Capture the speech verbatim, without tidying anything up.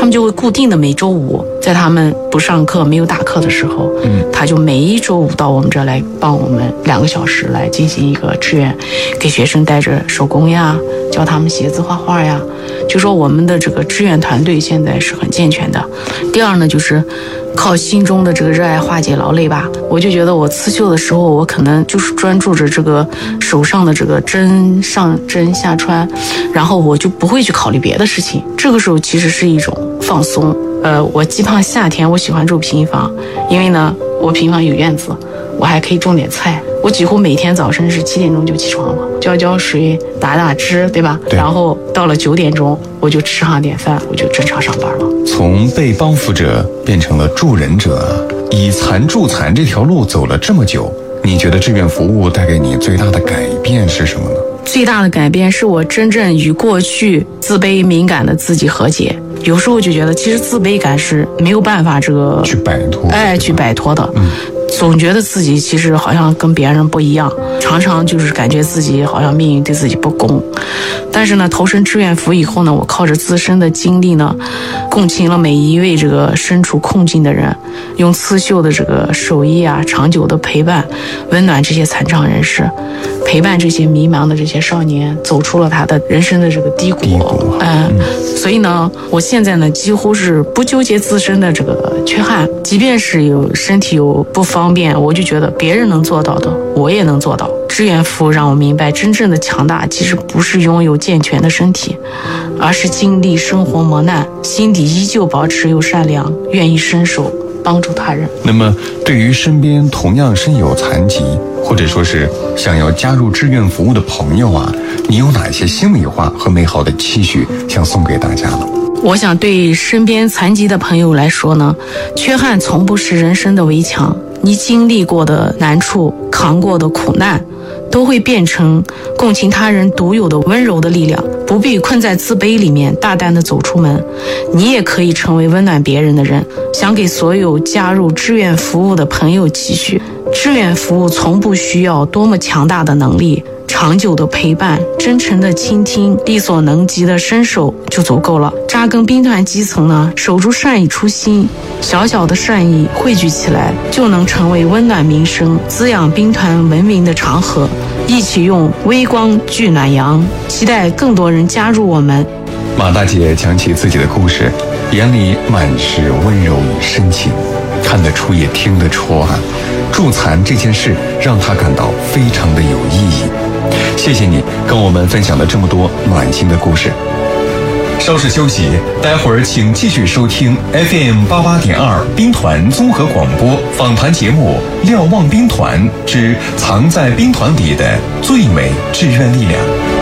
他们就会固定的每周五，在他们不上课没有打课的时候，嗯，他就每一周五到我们这来帮我们两个小时来进行一个志愿，给学生带着手工呀，教他们写字画画呀。就说我们的这个志愿团队现在是很健全的。第二呢，就是靠心中的这个热爱化解劳累吧。我就觉得我刺绣的时候，我可能就是专注着这个手上的这个针上针下穿，然后我就不会去考虑别的事情。这个时候其实是一种放松。呃，我既怕夏天，我喜欢住平房，因为呢，我平房有院子，我还可以种点菜。我几乎每天早晨是七点钟就起床了，浇浇水，打打汁，对吧？对。然后到了九点钟，我就吃上点饭，我就正常上班了。 从被帮扶者变成了助人者，以残助残这条路走了这么久，你觉得志愿服务带给你最大的改变是什么呢？ 最大的改变是我真正与过去自卑敏感的自己和解。有时候就觉得，其实自卑感是没有办法这个去摆脱， 哎，去摆脱的。嗯。总觉得自己其实好像跟别人不一样，常常就是感觉自己好像命运对自己不公。但是呢，投身志愿服以后呢，我靠着自身的经历呢，共情了每一位这个身处困境的人，用刺绣的这个手艺啊，长久的陪伴，温暖这些残障人士，陪伴这些迷茫的这些少年，走出了他的人生的这个低谷。嗯，所以呢，我现在呢，几乎是不纠结自身的这个缺憾，即便是有身体有不方便，我就觉得别人能做到的，我也能做到。志愿服务让我明白，真正的强大其实不是拥有健全的身体，而是经历生活磨难，心底依旧保持又善良，愿意伸手帮助他人。 那么，对于身边同样身有残疾，或者说是想要加入志愿服务的朋友啊，你有哪些心里话和美好的期许想送给大家呢？ 我想对身边残疾的朋友来说呢，缺憾从不是人生的围墙，你经历过的难处，扛过的苦难，都会变成共情他人独有的温柔的力量。不必困在自卑里面，大胆地走出门，你也可以成为温暖别人的人。想给所有加入志愿服务的朋友期许，志愿服务从不需要多么强大的能力，长久的陪伴，真诚的倾听，力所能及的伸手就足够了。扎根兵团基层呢，守住善意初心，小小的善意汇聚起来，就能成为温暖民生、滋养兵团文明的长河。一起用微光聚暖阳，期待更多人加入我们。 马大姐讲起自己的故事，眼里满是温柔与深情，看得出也听得出啊，助残这件事让她感到非常的有意义。谢谢你跟我们分享了这么多暖心的故事。稍事休息，待会儿请继续收听 F M 八八点二兵团综合广播访谈节目《瞭望兵团之藏在兵团里的最美志愿力量》。